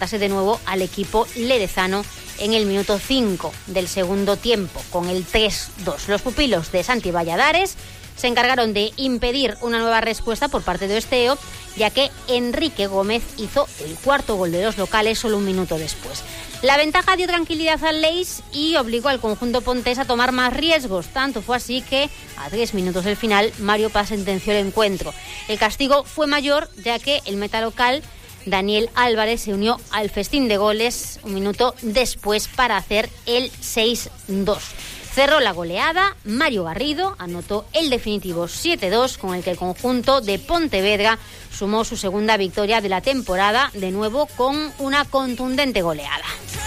pase de nuevo al equipo lerezano en el minuto 5 del segundo tiempo, con el 3-2. Los pupilos de Santi Valladares se encargaron de impedir una nueva respuesta por parte de Esteo, ya que Enrique Gómez hizo el cuarto gol de los locales solo un minuto después. La ventaja dio tranquilidad al Leis y obligó al conjunto pontés a tomar más riesgos. Tanto fue así que, a 3 minutos del final, Mario Paz sentenció el encuentro. El castigo fue mayor, ya que el meta local, Daniel Álvarez, se unió al festín de goles un minuto después para hacer el 6-2. Cerró la goleada, Mario Garrido anotó el definitivo 7-2, con el que el conjunto de Pontevedra sumó su segunda victoria de la temporada, de nuevo con una contundente goleada.